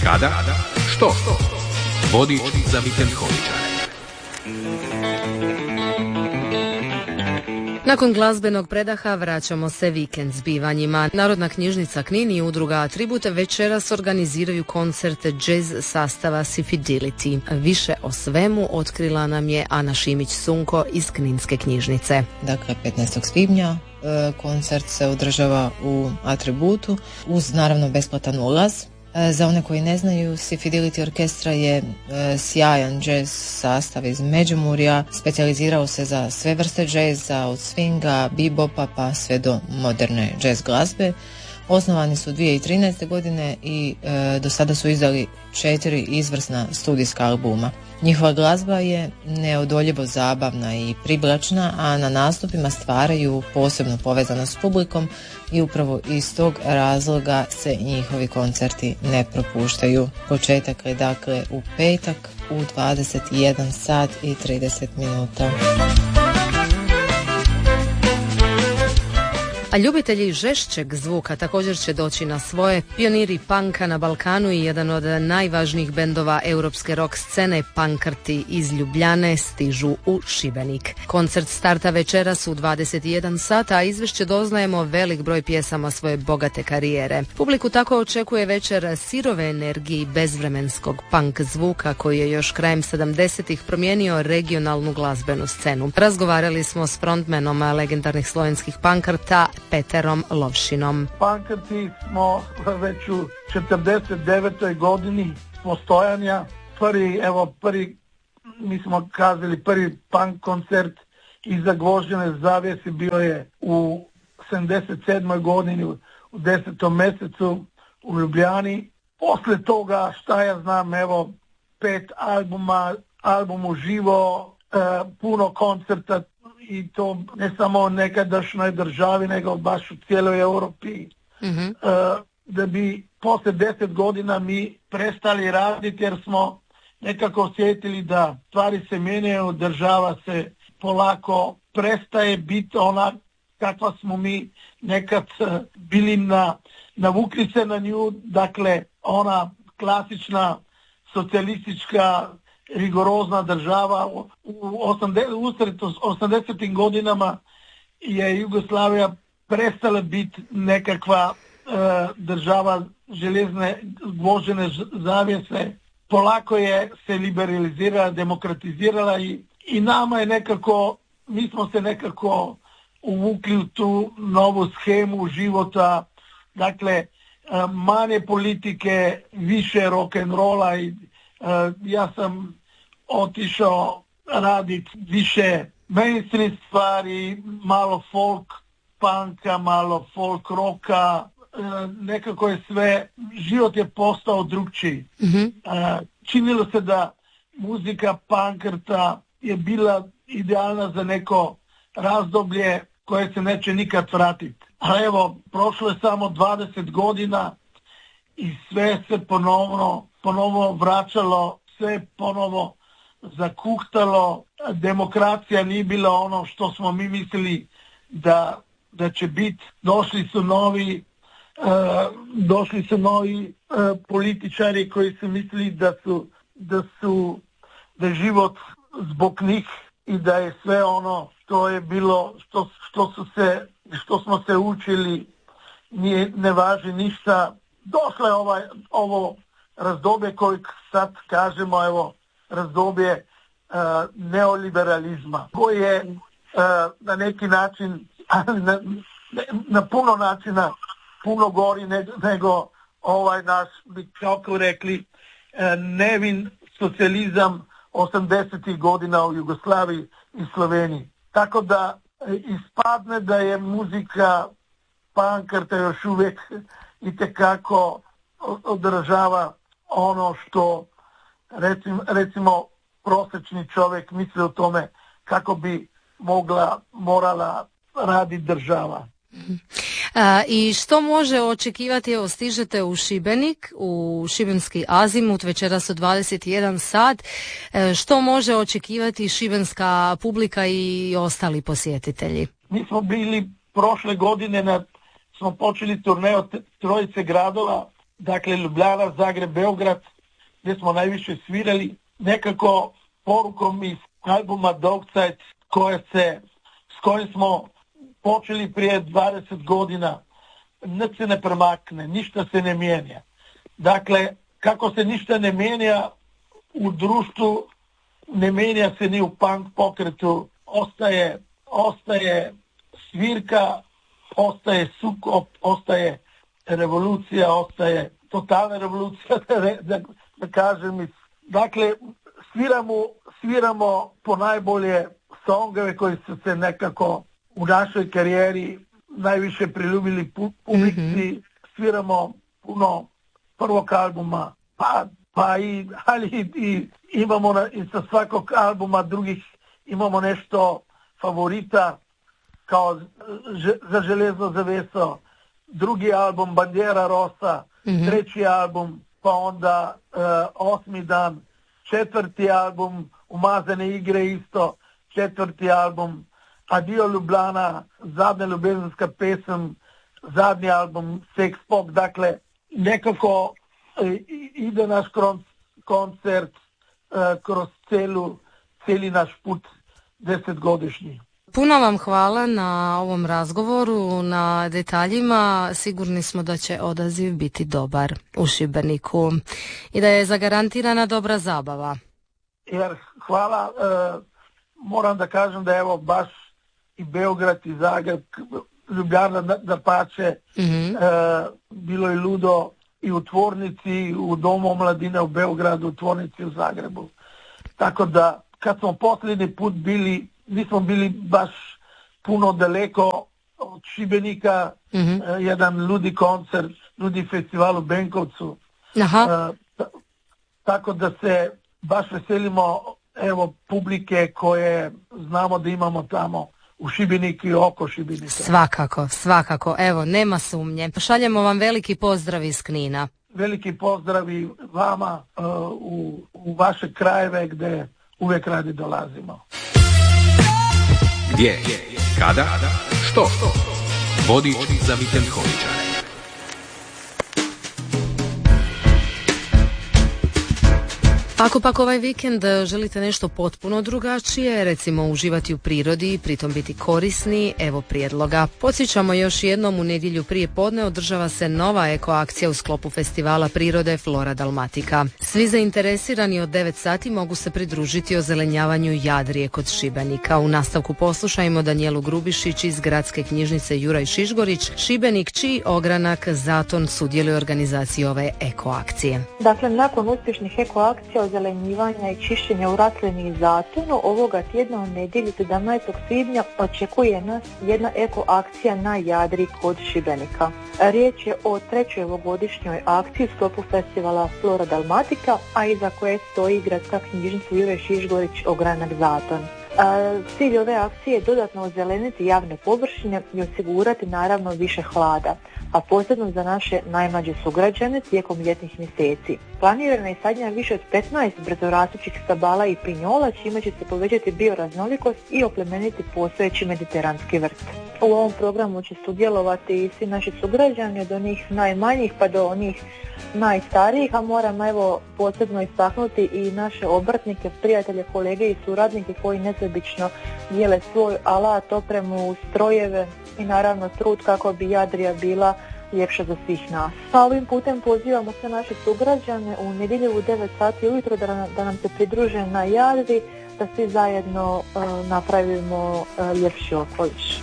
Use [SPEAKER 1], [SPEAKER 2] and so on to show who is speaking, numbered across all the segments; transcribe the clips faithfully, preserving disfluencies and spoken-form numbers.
[SPEAKER 1] Kada? Što? Vodič za vikend holičare.
[SPEAKER 2] Nakon glazbenog predaha vraćamo se vikend zbivanjima. Narodna knjižnica Knin i udruga Atribut večeras organiziraju koncert jazz sastava Sifidility. Više o svemu otkrila nam je Ana Šimić-Sunko iz Kninske knjižnice.
[SPEAKER 3] Dakle, petnaestog svibnja koncert se održava u Atributu uz naravno besplatan ulaz. Za one koji ne znaju, Sifidility orkestra je e, sjajan jazz sastav iz Međimurja, specijalizirao se za sve vrste džeza, od swinga, bebopa pa sve do moderne jazz glazbe. Osnovani su dvije tisuće trinaeste. godine i e, do sada su izdali četiri izvrsna studijska albuma. Njihova glazba je neodoljivo zabavna i privlačna, a na nastupima stvaraju posebnu povezanost s publikom i upravo iz tog razloga se njihovi koncerti ne propuštaju. Početak je dakle u petak u dvadeset jedan sat i trideset minuta.
[SPEAKER 2] A ljubitelji žešćeg zvuka također će doći na svoje. Pioniri punka na Balkanu i jedan od najvažnijih bendova europske rock scene, Pankrti iz Ljubljane, stižu u Šibenik. Koncert starta večeras u dvadeset jedan sat, a izvješće doznajemo velik broj pjesama svoje bogate karijere. Publiku tako očekuje večer sirove energije i bezvremenskog punk zvuka koji je još krajem sedamdesetih promijenio regionalnu glazbenu scenu. Razgovarali smo s frontmenom legendarnih slovenskih Pankrta, Peterom Lovšinom.
[SPEAKER 4] Pankrti smo već u četrdeset devetoj godini postojanja. Prvi, evo, prvi, mi smo kazali, prvi punk koncert iza gvožđene zavjese bio je u sedamdeset sedmoj godini u desetom mjesecu u Ljubljani. Posle toga, šta ja znam, evo, pet albuma, album uživo, e, puno koncerta, i to ne samo u nekadašnjoj državi, nego baš u cijeloj Europi. Mm-hmm. Uh, da bi posle deset godina mi prestali raditi jer smo nekako osjetili da stvari se mijenjaju, država se polako prestaje biti ona kakva smo mi nekad bili na, navukli se na nju, dakle ona klasična socijalistička rigorozna država. U osamdesetim godinama je Jugoslavija prestala biti nekakva e, država željezne gvožđene zavjese. Polako je se liberalizirala, demokratizirala i, i nama je nekako, mi smo se nekako uvukli u tu novu schemu života, dakle e, manje politike, više rock'n'rolla i e, ja sam otišao raditi više mainstream stvari, malo folk punka, malo folk roka, e, nekako je sve, život je postao drugčiji. Mm-hmm. E, činilo se da muzika Pankrta je bila idealna za neko razdoblje koje se neće nikad vratiti. A evo, prošlo je samo dvadeset godina i sve se ponovno, ponovno vraćalo, sve ponovo zakuhtalo, demokracija nije bila ono što smo mi mislili da, da će biti. Došli su novi, uh, došli su novi uh, političari koji su mislili da su, da su, da je život zbog njih i da je sve ono što je bilo, što, što su se, što smo se učili, nije, ne važi ništa. Došlo je ovaj, ovo razdoblje koje sad kažemo, evo, razdoblje uh, neoliberalizma, koji je uh, na neki način, na, na puno načina, puno gori nego, nego ovaj naš, bi kako rekli, uh, nevin socijalizam osamdesetih godina u Jugoslaviji i Sloveniji. Tako da uh, ispadne da je muzika Pankrta još uvijek itekako odražava ono što recimo, recimo prosječni čovjek misli o tome kako bi mogla, morala raditi država.
[SPEAKER 2] A, I što može očekivati, evo stižete u Šibenik, u šibenski Azimut, večeras u dvadeset jedan sat, e, što može očekivati šibenska publika i ostali posjetitelji?
[SPEAKER 4] Mi smo bili prošle godine, na, smo počeli turneju trojice gradova dakle Ljubljana, Zagreb, Beograd, gdje smo najviše svirali, nekako porukom iz albuma Dogcajt, koje se, s kojim smo počeli prije dvadeset godina, nič se ne premakne, ništa se ne mijenja. Dakle, kako se ništa ne mijenja u društvu, ne mijenja se ni u punk pokretu, ostaje, ostaje svirka, ostaje sukob, ostaje revolucija, ostaje totalna revolucija, da, da, da kažem. Dakle, sviramo, sviramo po najbolje songove koji su se nekako u našoj karijeri najviše priljubili publici. Mm-hmm. Sviramo puno prvog albuma, pa, pa i, ali i imamo na, i sa svakog albuma drugih imamo nešto favorita, kao Za železno zaveso, drugi album Bandera Rosa, mm-hmm. treći album, pa onda uh, osmi dan, četvrti album Umazane igre isto, četvrti album Adio Ljubljana, zadnja ljubezenska pesem, zadnji album Sex Pop. Dakle, nekako uh, ide naš koncert uh, kroz celu, cijeli naš put desetgodišnji.
[SPEAKER 2] Puno vam hvala na ovom razgovoru, na detaljima. Sigurni smo da će odaziv biti dobar u Šibeniku i da je zagarantirana dobra zabava.
[SPEAKER 4] Jer hvala, e, moram da kažem da evo baš i Beograd i Zagreb, Ljubljana da, da pače, mm-hmm. e, bilo je ludo i u tvornici, u Domu omladine u Beogradu, u tvornici u Zagrebu. Tako da kad smo posljednji put bili, nismo bili baš puno daleko od Šibenika, mm-hmm. uh, jedan ludi koncert, ludi festival u Benkovcu. Aha. Uh, t- tako da se baš veselimo evo publike koje znamo da imamo tamo u Šibeniku i oko Šibenika.
[SPEAKER 2] Svakako, svakako, evo, nema sumnje. Šaljemo vam veliki pozdrav iz Knina.
[SPEAKER 4] Veliki pozdravi vama uh, u, u vaše krajeve gdje uvijek radi dolazimo.
[SPEAKER 1] Gdje, kada, što? Vodič za Mitenkovičare.
[SPEAKER 2] Ako pak ovaj vikend želite nešto potpuno drugačije, recimo uživati u prirodi i pritom biti korisni, evo prijedloga. Podsjećamo još jednom, u nedjelju prije podne održava se nova ekoakcija u sklopu festivala prirode Flora Dalmatika. Svi zainteresirani od devet sati mogu se pridružiti ozelenjavanju Jadrije kod Šibenika. U nastavku poslušajmo Danijelu Grubišić iz Gradske knjižnice Juraj Šišgorić, Šibenik, čiji ogranak Zaton sudjeluje u organizaciji ove ekoakcije.
[SPEAKER 5] Dakle, nakon uspješnih ekoakcija ozelenjivanja i čišćenja u Ratlini i Zatonu, ovoga tjedna u nedjelju sedamnaestog svibnja očekuje nas jedna eko akcija na Jadri kod Šibenika. Riječ je o trećoj ovogodišnjoj akciji u sklopu festivala Flora Dalmatika, a iza koje stoji Gradska knjižnica Juraj Šišgorić, ogranak Zaton. Cilj ove akcije je dodatno ozeleniti javne površine i osigurati naravno više hlada, a posebno za naše najmlađe sugrađane tijekom ljetnih mjeseci. Planirana je sadnja više od petnaest brzorastućih stabala i pinjola, čime će se povećati bioraznolikost i oplemeniti postojeći mediteranski vrt. U ovom programu će sudjelovati i svi naši sugrađani, od onih najmanjih pa do onih najstarijih, a moram evo posebno istaknuti i naše obrtnike, prijatelje, kolege i suradnike koji nesebično dijele svoj alat, opremu, strojeve i naravno trud kako bi Jadrija bila ljepša za svih nas. Pa ovim putem pozivamo sve naše sugrađane u nedjelju u devet sati ujutro da, da nam se pridruže na Jadri, da svi zajedno uh, napravimo uh, ljepši okoliš.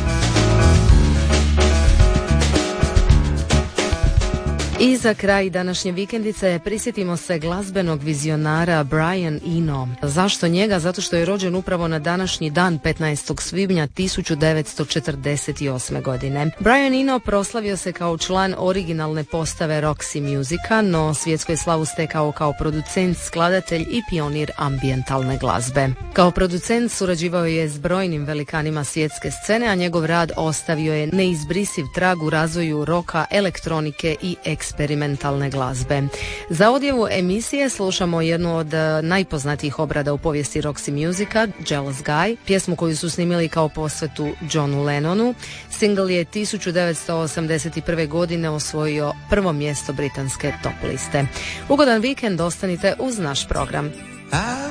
[SPEAKER 2] I za kraj današnje vikendice prisjetimo se glazbenog vizionara Brian Eno. Zašto njega? Zato što je rođen upravo na današnji dan petnaestog svibnja tisuću devetsto četrdeset osme. godine. Brian Eno proslavio se kao član originalne postave Roxy Musica, no svjetsku je slavu stekao kao producent, skladatelj i pionir ambijentalne glazbe. Kao producent surađivao je s brojnim velikanima svjetske scene, a njegov rad ostavio je neizbrisiv trag u razvoju roka, elektronike i eks eksperimentalne glazbe. Za odjevu emisije slušamo jednu od najpoznatijih obrada u povijesti Roxy Musica, Jealous Guy, pjesmu koju su snimili kao posvetu Johnu Lennonu. Single je tisuću devetsto osamdeset prve. godine osvojio prvo mjesto britanske top liste. Ugodan vikend, ostanite uz naš program.